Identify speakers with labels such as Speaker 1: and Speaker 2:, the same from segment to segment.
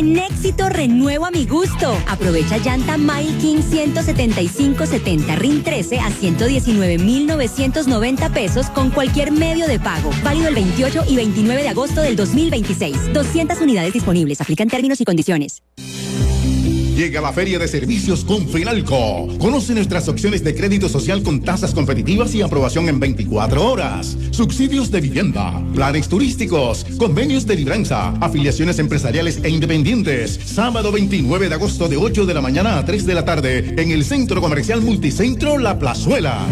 Speaker 1: En Éxito renuevo a mi gusto. Aprovecha llanta Mile King 175/70 RIN 13 a 119,990 pesos con cualquier medio de pago. Válido el 28 y 29 de agosto del 2026. 200 unidades disponibles. Aplican términos y condiciones.
Speaker 2: Llega la Feria de Servicios con Fenalco. Conoce nuestras opciones de crédito social con tasas competitivas y aprobación en 24 horas. Subsidios de vivienda, planes turísticos, convenios de libranza, afiliaciones empresariales e independientes. Sábado 29 de agosto de 8 de la mañana a 3 de la tarde en el Centro Comercial Multicentro La Plazuela.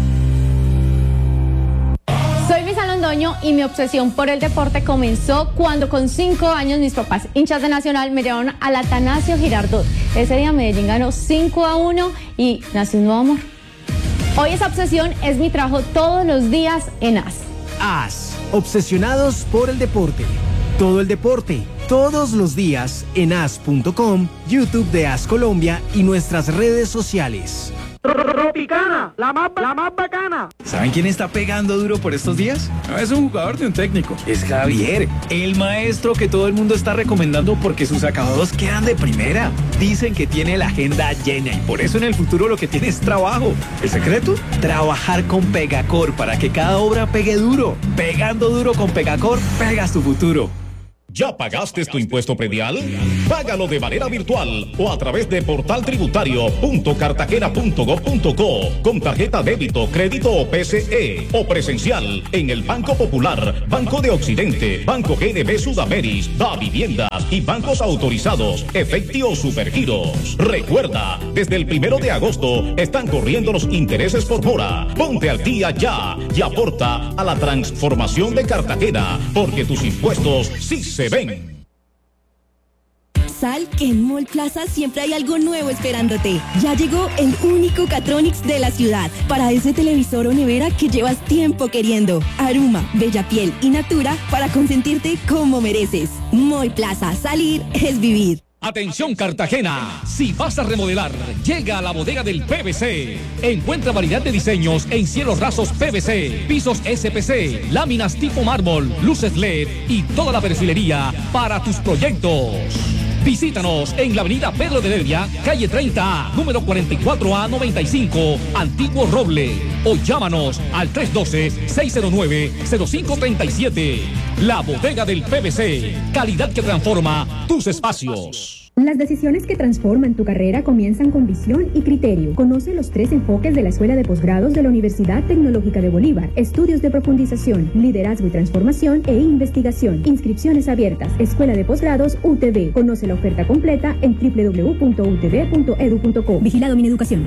Speaker 3: Soy Misa Londoño y mi obsesión por el deporte comenzó cuando con 5 años mis papás, hinchas de Nacional, me llevaron al Atanasio Girardot. Ese día Medellín ganó 5-1 y nació un nuevo amor. Hoy esa obsesión es mi trabajo todos los días en AS.
Speaker 4: AS, obsesionados por el deporte. Todo el deporte, todos los días en as.com, YouTube de AS Colombia y nuestras redes sociales.
Speaker 5: Tropicana, la más bacana.
Speaker 6: ¿Saben quién está pegando duro por estos días? No es un jugador de un técnico, es Javier, el maestro que todo el mundo está recomendando porque sus acabados quedan de primera. Dicen que tiene la agenda llena y por eso en el futuro lo que tiene es trabajo. ¿El secreto? Trabajar con Pegacor para que cada obra pegue duro. Pegando duro con Pegacor, pegas tu futuro.
Speaker 7: ¿Ya pagaste tu impuesto predial? Págalo de manera virtual o a través de portaltributario.cartagena.gov.co con tarjeta débito, crédito o PCE o presencial en el Banco Popular, Banco de Occidente, Banco GNB Sudameris, Da Viviendas y bancos autorizados, Efecti o Supergiros. Recuerda, desde el 1 de agosto están corriendo los intereses por mora. Ponte al día ya y aporta a la transformación de Cartagena, porque tus impuestos sí se ven.
Speaker 1: Sal que en Mall Plaza siempre hay algo nuevo esperándote. Ya llegó el único Catronics de la ciudad para ese televisor o nevera que llevas tiempo queriendo. Aruma, Bellapiel y Natura para consentirte como mereces. Mall Plaza, salir es vivir.
Speaker 8: Atención Cartagena, si vas a remodelar, llega a la bodega del PVC. Encuentra variedad de diseños en cielos rasos PVC, pisos SPC, láminas tipo mármol, luces LED y toda la perfilería para tus proyectos. Visítanos en la avenida Pedro de Heredia, calle 30A, número 44A 95, Antiguo Roble. O llámanos al 312-609-0537. La bodega del PVC, calidad que transforma tus espacios.
Speaker 9: Las decisiones que transforman tu carrera comienzan con visión y criterio. Conoce los 3 enfoques de la Escuela de Posgrados de la Universidad Tecnológica de Bolívar. Estudios de profundización, liderazgo y transformación e investigación. Inscripciones abiertas. Escuela de Posgrados UTB. Conoce la oferta completa en www.utb.edu.co. Vigilado Mineducación.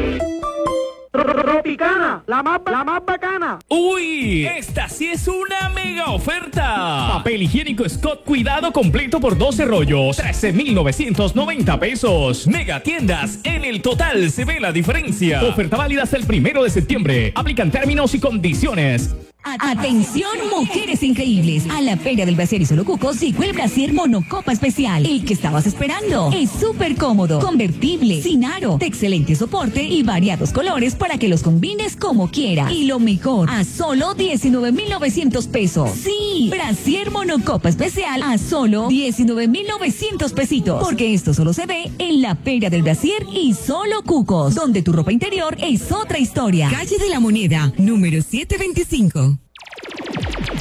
Speaker 5: Tropicana, la más bacana.
Speaker 8: ¡Uy! Esta sí es una mega oferta. Papel higiénico Scott Cuidado completo por 12 rollos, 13,990 pesos. Mega tiendas, en el total se ve la diferencia. Oferta válida hasta el 1 de septiembre. Aplican términos y condiciones.
Speaker 1: Atención mujeres increíbles, a la Feria del Brasier y Solo Cucos llegó el Brasier Monocopa Especial, el que estabas esperando. Es súper cómodo, convertible, sin aro, de excelente soporte y variados colores para que los combines como quieras. Y lo mejor, a solo 19,900 pesos. Sí, Brasier Monocopa Especial a solo 19,900 pesitos, porque esto solo se ve en la Feria del Brasier y Solo Cucos, donde tu ropa interior es otra historia.
Speaker 10: Calle de la Moneda, número 725.